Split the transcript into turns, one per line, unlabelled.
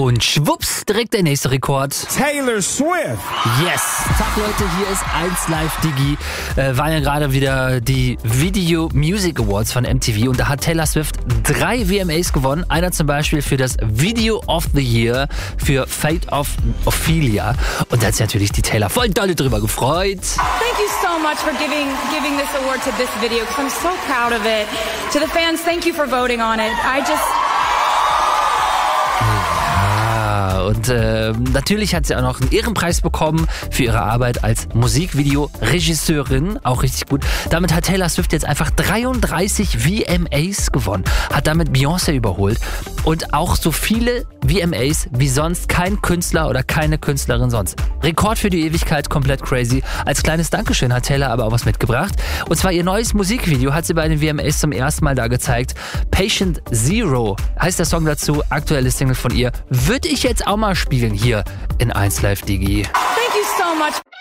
Und schwupps, direkt der nächste Rekord.
Taylor Swift.
Yes. Tag Leute, hier ist 1 Live Digi. Waren ja gerade wieder die Video Music Awards von MTV und da hat Taylor Swift 3 VMAs gewonnen. Einer zum Beispiel für das Video of the Year für Fate of Ophelia. Und da hat sich natürlich die Taylor voll dolle drüber gefreut.
Thank you so much for giving this award to this video because I'm so proud of it. To the fans, thank you for voting on it.
Und natürlich hat sie auch noch einen Ehrenpreis bekommen für ihre Arbeit als Musikvideo-Regisseurin. Auch richtig gut. Damit hat Taylor Swift jetzt einfach 33 VMAs gewonnen. Hat damit Beyoncé überholt. Und auch so viele VMAs wie sonst kein Künstler oder keine Künstlerin sonst. Rekord für die Ewigkeit, komplett crazy. Als kleines Dankeschön hat Taylor aber auch was mitgebracht. Und zwar ihr neues Musikvideo hat sie bei den VMAs zum ersten Mal da gezeigt. Patient Zero heißt der Song dazu. Aktuelles Single von ihr. Würde ich jetzt auch mal spielen hier in 1 Live Digi.
Thank you so much.